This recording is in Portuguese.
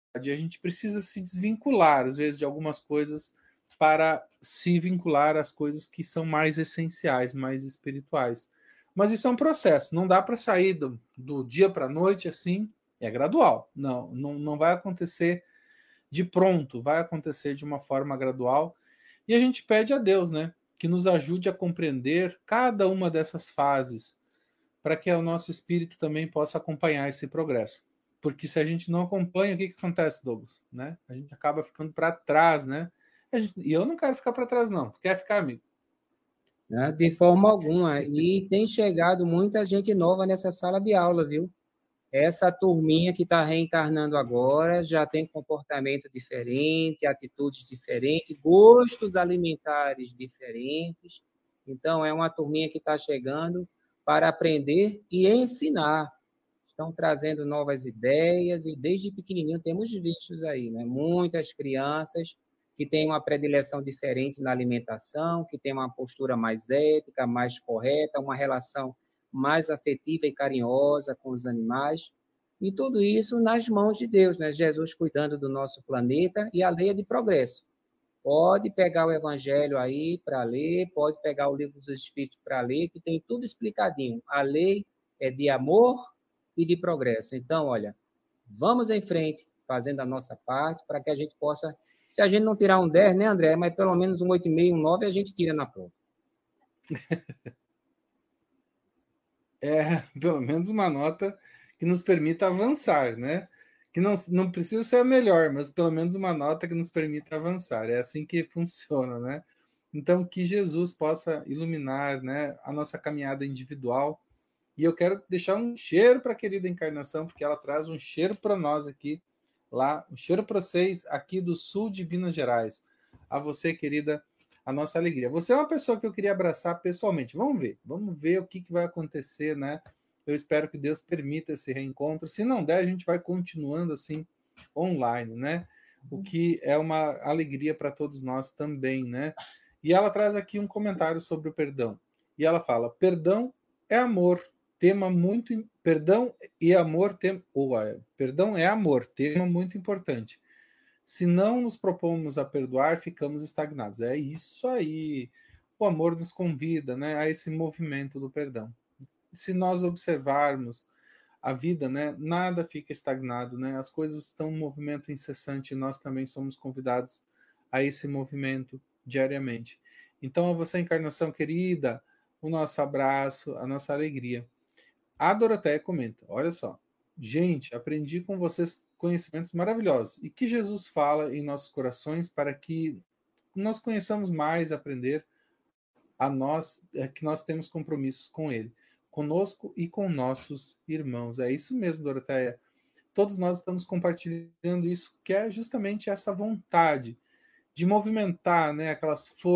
E a gente precisa se desvincular, às vezes, de algumas coisas para se vincular às coisas que são mais essenciais, mais espirituais. Mas isso é um processo, não dá para sair do dia para a noite assim, é gradual. Não vai acontecer de pronto, vai acontecer de uma forma gradual. E a gente pede a Deus, né, que nos ajude a compreender cada uma dessas fases, para que o nosso espírito também possa acompanhar esse progresso. Porque se a gente não acompanha, o que acontece, Douglas? Né? A gente acaba ficando para trás, né? E eu não quero ficar para trás, não. Quer ficar, amigo? Né? De forma alguma. E tem chegado muita gente nova nessa sala de aula, viu? Essa turminha que está reencarnando agora já tem comportamento diferente, atitudes diferentes, gostos alimentares diferentes. Então, é uma turminha que está chegando para aprender e ensinar. Estão trazendo novas ideias e desde pequenininho temos vistos aí, né? Muitas crianças que têm uma predileção diferente na alimentação, que têm uma postura mais ética, mais correta, uma relação mais afetiva e carinhosa com os animais. E tudo isso nas mãos de Deus, né? Jesus cuidando do nosso planeta e a lei é de progresso. Pode pegar o Evangelho aí para ler, pode pegar o Livro dos Espíritos para ler, que tem tudo explicadinho. A lei é de amor e de progresso. Então, olha, vamos em frente, fazendo a nossa parte, para que a gente possa, se a gente não tirar um 10, né, André? Mas pelo menos um 8,5, um 9, a gente tira na prova. É, pelo menos uma nota que nos permita avançar, né? Que não precisa ser a melhor, mas pelo menos uma nota que nos permita avançar. É assim que funciona, né? Então, que Jesus possa iluminar, né, a nossa caminhada individual. E eu quero deixar um cheiro para a querida Encarnação, porque ela traz um cheiro para nós aqui, lá, um cheiro para vocês aqui do sul de Minas Gerais. A você, querida, a nossa alegria. Você é uma pessoa que eu queria abraçar pessoalmente. Vamos ver o que vai acontecer, né? Eu espero que Deus permita esse reencontro. Se não der, a gente vai continuando assim online, né? O que é uma alegria para todos nós também, né? E ela traz aqui um comentário sobre o perdão. E ela fala: perdão é amor, tema muito. Perdão e amor, perdão é amor, tema muito importante. Se não nos propomos a perdoar, ficamos estagnados. É isso aí. O amor nos convida, né, a esse movimento do perdão. Se nós observarmos a vida, né, nada fica estagnado, né? As coisas estão em movimento incessante e nós também somos convidados a esse movimento diariamente. Então, a você, Encarnação querida, o nosso abraço, a nossa alegria. A Doroteia comenta: olha só, gente, aprendi com vocês conhecimentos maravilhosos e que Jesus fala em nossos corações para que nós conheçamos mais, aprender a nós, que nós temos compromissos com Ele, conosco e com nossos irmãos. É isso mesmo, Doroteia. Todos nós estamos compartilhando isso, que é justamente essa vontade de movimentar, né, aquelas forças